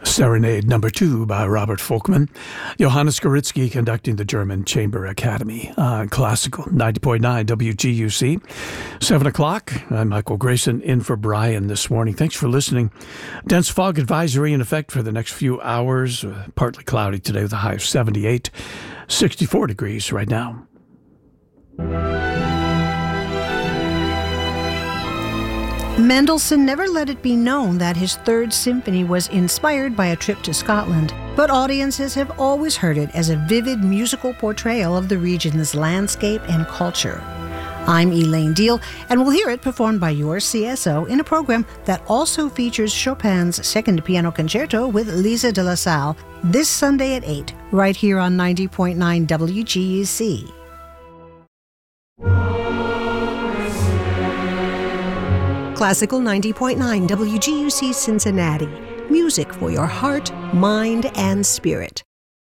Serenade Number 2 by Robert Folkman. Johannes Goritzky conducting the German Chamber Academy on Classical 90.9 WGUC. 7 o'clock. I'm Michael Grayson in for Brian this morning. Thanks for listening. Dense fog advisory in effect for the next few hours. Partly cloudy today with a high of 78. 64 degrees right now. Mendelssohn never let it be known that his Third Symphony was inspired by a trip to Scotland, but audiences have always heard it as a vivid musical portrayal of the region's landscape and culture. I'm Elaine Deal, and we'll hear it performed by your CSO in a program that also features Chopin's Second Piano Concerto with Lisa de la Salle this Sunday at 8, right here on 90.9 WGUC. Classical 90.9 WGUC Cincinnati. Music for your heart, mind, and spirit.